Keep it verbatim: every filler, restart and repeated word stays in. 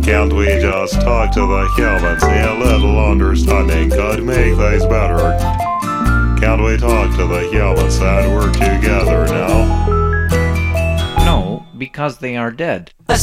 Can't we just talk to the humans? A little understanding could make things better. Can't we talk to the humans and work together now? No, because they are dead. A